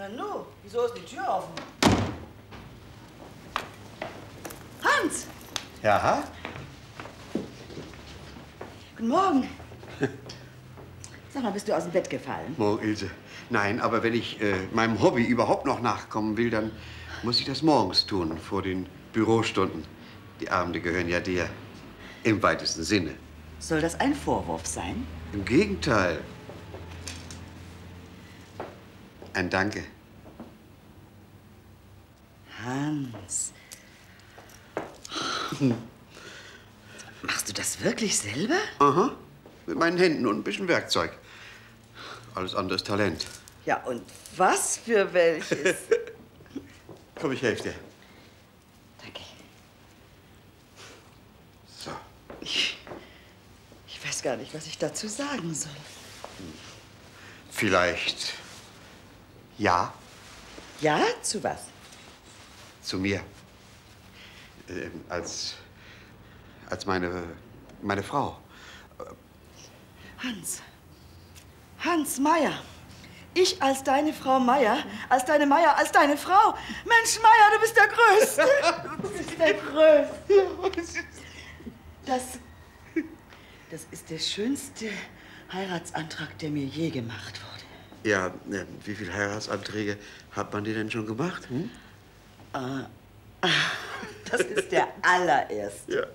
Nanu, wieso ist die Tür offen? Hans! Ja? Guten Morgen. Sag mal, bist du aus dem Bett gefallen? Morgen, Ilse. Nein, aber wenn ich meinem Hobby überhaupt noch nachkommen will, dann muss ich das morgens tun, vor den Bürostunden. Die Abende gehören ja dir im weitesten Sinne. Soll das ein Vorwurf sein? Im Gegenteil. Ein Danke. Hans. Machst du das wirklich selber? Aha. Mit meinen Händen und ein bisschen Werkzeug. Alles andere ist Talent. Ja, und was für welches? Komm, ich helfe dir. Danke. So. Ich weiß gar nicht, was ich dazu sagen soll. Vielleicht ja Ja, zu was? zu mir. Als meine Frau. Hans Meier. Ich als deine Frau Meier, als deine Meier, als deine Frau. Mensch, Meier, du bist der Größte. Du bist der Größte. Das ist der schönste Heiratsantrag, der mir je gemacht wurde. Ja, wie viele Heiratsanträge hat man dir denn schon gemacht? Hm? Das ist der allererste. Ja.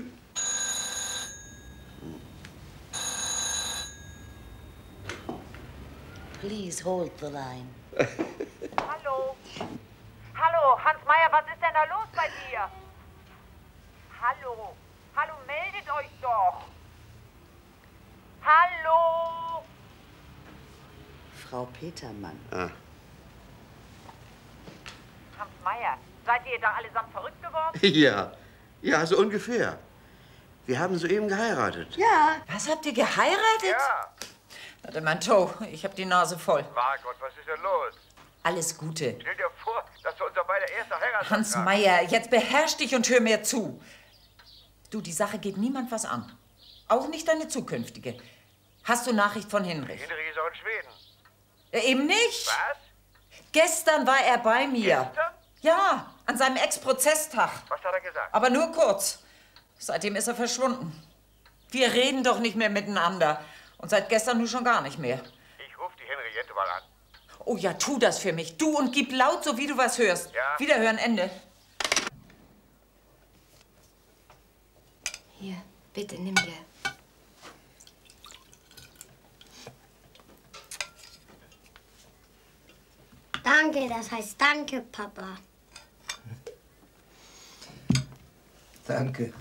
Please hold the line. Hallo? Hallo, Hans Meier, was ist denn da los bei dir? Hallo? Hallo, meldet euch doch! Hallo? Frau Petermann. Ah. Hans Meier, seid ihr da allesamt verrückt geworden? Ja, so ungefähr. Wir haben soeben geheiratet. Ja. Was habt ihr geheiratet? Ja. Warte mal, Joe, ich hab die Nase voll. Margot, was ist denn los? Alles Gute. Stell dir vor, das war unser beider erster Heiratsantrag. Hans Meier, jetzt beherrsch dich und hör mir zu. Du, die Sache geht niemand was an. Auch nicht deine zukünftige. Hast du Nachricht von Hinrich? Hinrich ist auch in Schweden. Ja, eben nicht. Was? Gestern war er bei mir. Gestern? Ja, an seinem Ex-Prozesstag. Was hat er gesagt? Aber nur kurz. Seitdem ist er verschwunden. Wir reden doch nicht mehr miteinander. Und seit gestern nun schon gar nicht mehr. Ich rufe die Henriette mal an. Oh ja, tu das für mich. Du und gib laut, so wie du was hörst. Ja. Wiederhören, Ende. Hier, bitte, nimm dir. Danke, das heißt danke, Papa. Danke.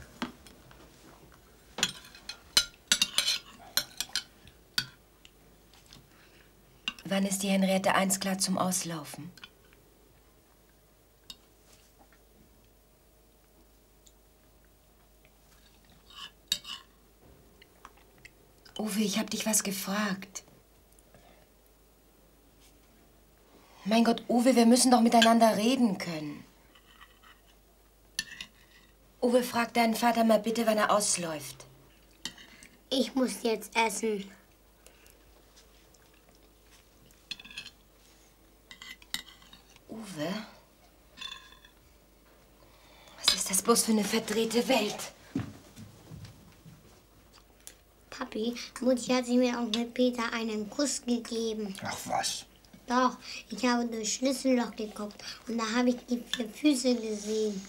Wann ist die Henriette 1 klar zum Auslaufen? Uwe, ich hab dich was gefragt. Mein Gott, Uwe, wir müssen doch miteinander reden können. Uwe, frag deinen Vater mal bitte, wann er ausläuft. Ich muss jetzt essen. Uwe? Was ist das bloß für eine verdrehte Welt? Papi, Mutti hat sie mir auch mit Peter einen Kuss gegeben. Ach was. Doch, ich habe durchs Schlüsselloch geguckt und da habe ich die 4 Füße gesehen.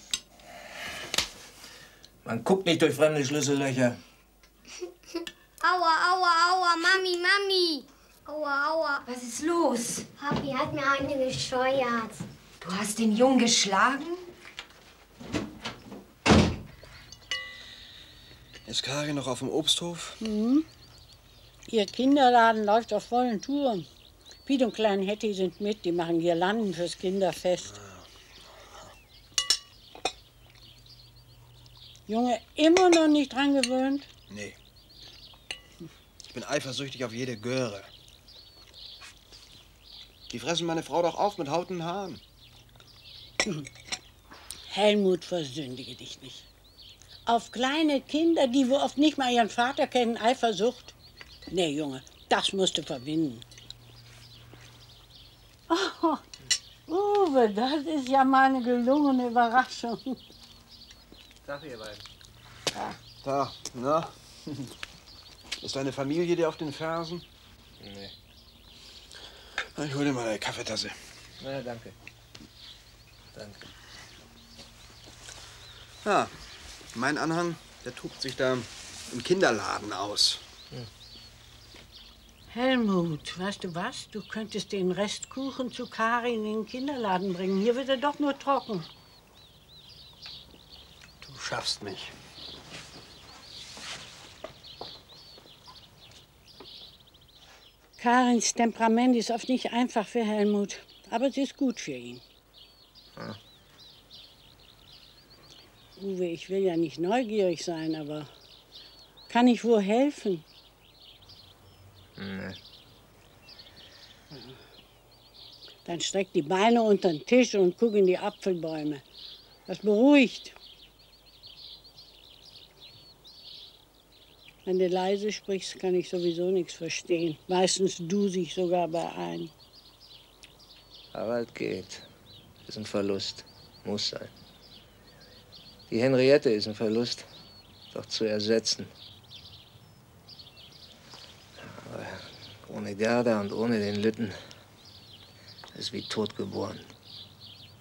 Man guckt nicht durch fremde Schlüssellöcher. Aua, aua, aua, Mami, Mami. Aua, aua. Was ist los? Papi hat mir eine gescheuert. Du hast den Jungen geschlagen? Ist Karin noch auf dem Obsthof? Mhm. Ihr Kinderladen läuft auf vollen Touren. Piet und Klein Hetty sind mit, die machen Girlanden fürs Kinderfest. Junge, immer noch nicht dran gewöhnt? Nee. Ich bin eifersüchtig auf jede Göre. Die fressen meine Frau doch auf mit Haut und Haaren. Helmut, versündige dich nicht. Auf kleine Kinder, die wo oft nicht mal ihren Vater kennen, Eifersucht? Nee, Junge, das musst du verbinden. Oh, Uwe, das ist ja mal eine gelungene Überraschung. Tag, ihr beiden. Da, na? Ist deine Familie dir auf den Fersen? Nee. Na, ich hol dir mal eine Kaffeetasse. Na, danke. Danke. Ja, mein Anhang, der tobt sich da im Kinderladen aus. Helmut, weißt du was? Du könntest den Restkuchen zu Karin in den Kinderladen bringen. Hier wird er doch nur trocken. Du schaffst mich. Karins Temperament ist oft nicht einfach für Helmut, aber sie ist gut für ihn. Ja. Uwe, ich will ja nicht neugierig sein, aber kann ich wohl helfen? Nee. Dann streck die Beine unter den Tisch und guck in die Apfelbäume. Das beruhigt. Wenn du leise sprichst, kann ich sowieso nichts verstehen. Meistens duse ich sogar bei ein. Harald geht. Ist ein Verlust. Muss sein. Die Henriette ist ein Verlust. Doch zu ersetzen. Aber ohne Gerda und ohne den Lütten ist wie totgeboren.